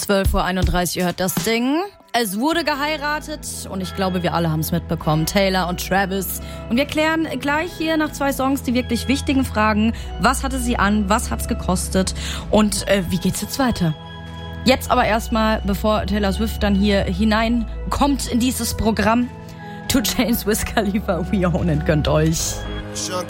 12:31 Uhr hört das Ding. Es wurde geheiratet und ich glaube, wir alle haben es mitbekommen. Taylor und Travis. Und wir klären gleich hier nach 2 Songs die wirklich wichtigen Fragen. Was hatte sie an? Was hat's gekostet? Und wie geht's jetzt weiter? Jetzt aber erstmal, bevor Taylor Swift dann hier hineinkommt in dieses Programm, 2 Chainz, Wiz Khalifa, We Own It, gönnt euch.